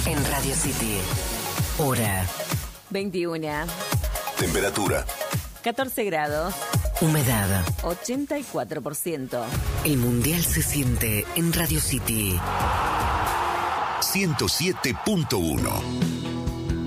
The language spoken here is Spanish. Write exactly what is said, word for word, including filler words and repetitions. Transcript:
en Radio City. Hora veintiuna. Temperatura catorce grados. Humedad ochenta y cuatro por ciento. El Mundial se siente en Radio City ciento siete punto uno.